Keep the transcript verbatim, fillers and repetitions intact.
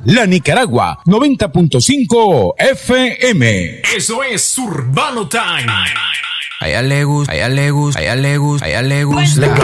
La Nicaragua, noventa punto cinco F M. Eso es Urbano Time. A ella le gusta, a ella le gusta, a ella le gusta, a ella le gusta.